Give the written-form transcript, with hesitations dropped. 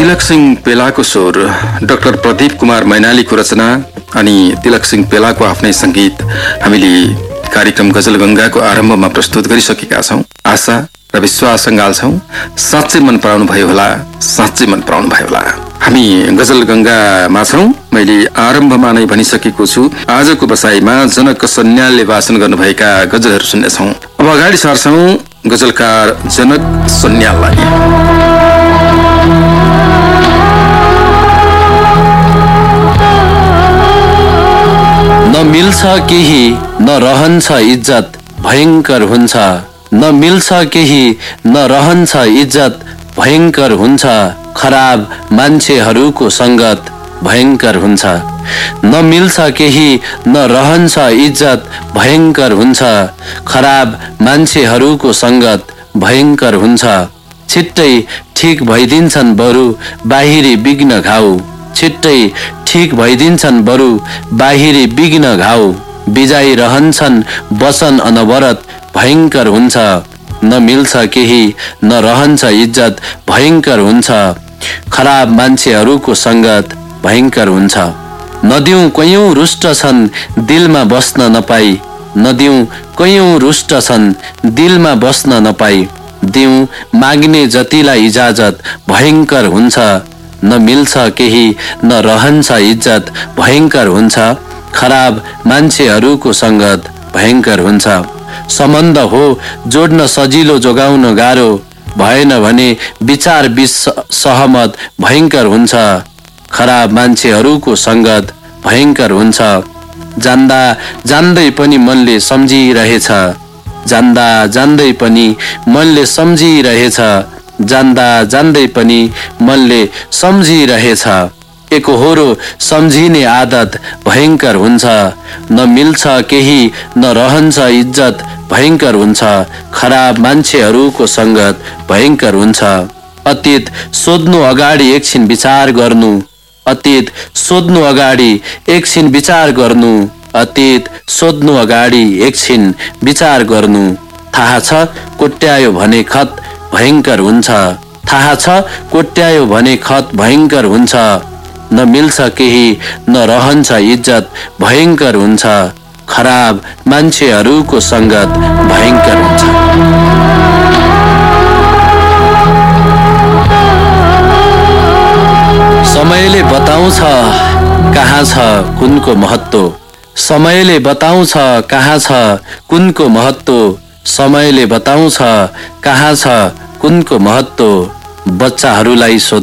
तिलक सिंह पेलाको स्वर, डाक्टर प्रदीप कुमार मैनालीको रचना अनि तिलक सिंह पेलाको आफ्नै संगीत हामीले कार्यक्रम गजल गंगाको आरम्भमा प्रस्तुत गरिसकेका छौं। आशा र विश्वास गाल्छौं साँच्चै मन पराउनु भयो होला, साँच्चै मन पराउनु भयो होला। हामी गजल गंगामा छौं। मैले आरम्भमा नै भनिसकेको छु, आजको बसाइमा जनक सन्यालले वाचन गर्नुभएका गजलहरू सुन्नेछौं। अब अगाडि सार्छौं गजलकार जनक सन्याललाई। न मिल्छ केही न रहन्छ इज्जत भयंकर हुन्छ, न मिल्छ केही न रहन्छ इज्जत भयंकर हुन्छ, खराब मान्छेहरूको संगत भयंकर हुन्छ। न मिल्छ केही न रहन्छ इज्जत भयंकर हुन्छ, खराब मान्छेहरूको संगत भयंकर हुन्छ। छिट्टै ठीक भइदिन्छन् बरु बाहिरी विघ्न घाउ, छिट्टै ठीक भइदिन्छन् बरु बाहिरी विघ्न घाउ, बिजाइ रहन्छन् वचन अनवरत भयंकर हुन्छ। न मिल्छ केही न रहन्छ इज्जत भयंकर हुन्छ, खराब मान्छेहरूको संगत भयंकर हुन्छ। नदिउँ कैयौं रुष्ट छन् दिलमा बस्न नपाई, नदिउँ कैयौं रुष्ट छन् दिलमा बस्न नपाई, दिउँ माग्ने जतिलाई इजाजत भयंकर हुन्छ। न मिल्छ केही न रहन्छ इज्जत भयंकर हुन्छ, खराब मान्छेहरूको संगत भयंकर हुन्छ। सम्बन्ध हो जोड्न सजिलो जोगाउन गाह्रो, भएन भने विचार बिच सहमत भयंकर हुन्छ, खराब मान्छेहरूको संगत भयंकर हुन्छ। जान्दा जान्दै पनि मनले सम्झिरहेछ, जान्दा जान्दै पनि मनले सम्झिरहेछ, जान्दा जान्दै पनि मनले सम्झिरहेछ, एकहोरो सम्झिने आदत भयंकर हुन्छ। न मिल्छ केही न रहन्छ इज्जत भयंकर हुन्छ, खराब मान्छेहरूको संगत भयंकर हुन्छ। अतीत सोध्नु अगाडि एकछिन विचार गर्नु, अतीत सोध्नु अगाडि एकछिन विचार गर्नु, अतीत सोध्नु अगाडि एकछिन विचार गर्नु। थाहा छ कोट्यायो भने खत भयंकर हुन्छ, थाहा छ कोट्यायो भने खत भयंकर हुन्छ। न मिल्छ केही न रहन्छ इज्जत भयंकर हुन्छ, खराब मान्छेहरूको संगत भयंकर हुन्छ। समयले बताउँछ कहाँ छ कुनको महत्त्व, समयले बताउँछ कहाँ छ कुनको महत्त्व, समयले बताउँछ कहाँ छ कुनको महत्त्व। बच्चाहरूलाई